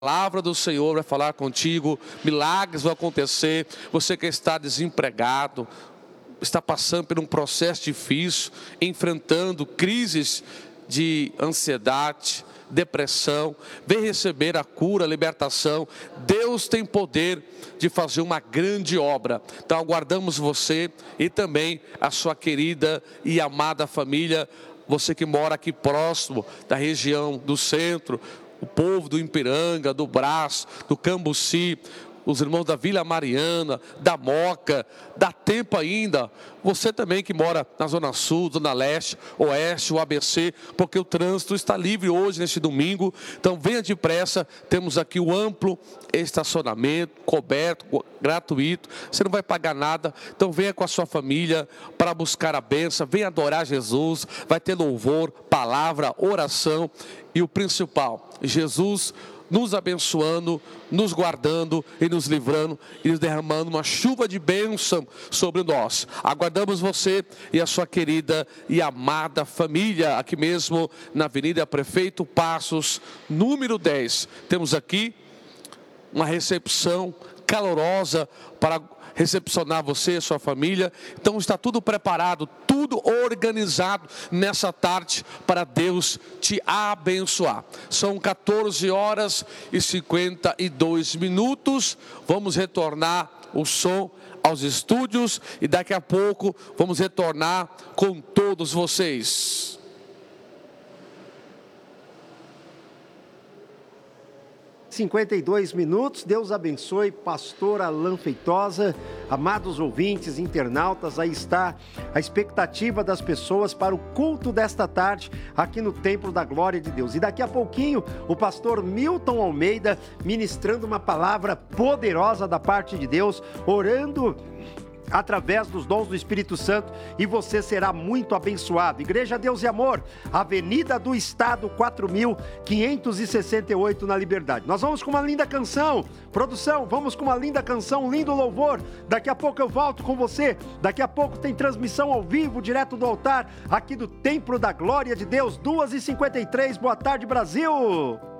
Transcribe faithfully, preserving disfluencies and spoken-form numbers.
A palavra do Senhor vai falar contigo, milagres vão acontecer. Você que está desempregado, está passando por um processo difícil, enfrentando crises de ansiedade, depressão, vem receber a cura, a libertação. Deus tem poder de fazer uma grande obra. Então aguardamos você e também a sua querida e amada família, você que mora aqui próximo da região do centro, o povo do Ipiranga, do Brás, do Cambuci, os irmãos da Vila Mariana, da Moca, dá tempo ainda. Você também que mora na Zona Sul, Zona Leste, Oeste, o A B C, porque o trânsito está livre hoje, neste domingo. Então venha depressa, temos aqui o amplo estacionamento, coberto, gratuito, você não vai pagar nada. Então venha com a sua família para buscar a bênção, venha adorar Jesus, vai ter louvor, palavra, oração e o principal, Jesus nos abençoando, nos guardando e nos livrando e nos derramando uma chuva de bênção sobre nós. Aguardamos você e a sua querida e amada família aqui mesmo na Avenida Prefeito Passos, número dez. Temos aqui uma recepção calorosa para recepcionar você e sua família. Então está tudo preparado, tudo organizado nessa tarde para Deus te abençoar. São quatorze horas e cinquenta e dois minutos. Vamos retornar o som aos estúdios e daqui a pouco vamos retornar com todos vocês. cinquenta e dois minutos, Deus abençoe, pastor Alan Feitosa, amados ouvintes, internautas, aí está a expectativa das pessoas para o culto desta tarde, aqui no Templo da Glória de Deus. E daqui a pouquinho, o pastor Milton Almeida, ministrando uma palavra poderosa da parte de Deus, orando através dos dons do Espírito Santo, e você será muito abençoado. Igreja Deus e Amor, Avenida do Estado, quatro mil quinhentos e sessenta e oito, na Liberdade. Nós vamos com uma linda canção, produção, vamos com uma linda canção, um lindo louvor. Daqui a pouco eu volto com você. Daqui a pouco tem transmissão ao vivo, direto do altar, aqui do Templo da Glória de Deus, duas e cinquenta e três. Boa tarde, Brasil!